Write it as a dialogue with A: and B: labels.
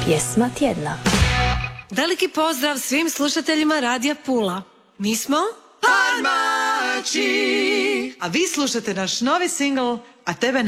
A: Pjesma tjedna.
B: Veliki pozdrav svim slušateljima Radija Pula. Mi smo
C: Parmači. A vi slušate naš novi singl A tebe